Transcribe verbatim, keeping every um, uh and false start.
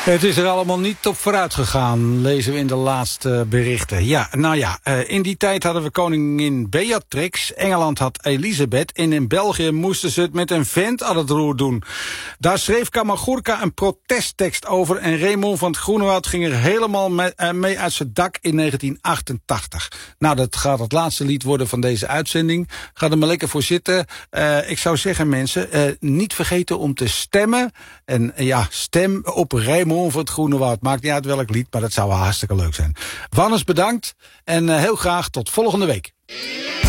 Het is er allemaal niet op vooruit gegaan, lezen we in de laatste berichten. Ja, nou ja, in die tijd hadden we koningin Beatrix, Engeland had Elisabeth en in België moesten ze het met een vent aan het roer doen. Daar schreef Kamagurka een protesttekst over en Raymond van het Groenewoud ging er helemaal mee, uh, mee uit zijn dak in negentien achtentachtig. Nou, dat gaat het laatste lied worden van deze uitzending. Ga er maar lekker voor zitten. Uh, ik zou zeggen, mensen, uh, niet vergeten om te stemmen. En uh, ja, stem op Raymond van het Groenewoud. Maakt niet uit welk lied, maar dat zou wel hartstikke leuk zijn. Wannes, bedankt en uh, heel graag tot volgende week.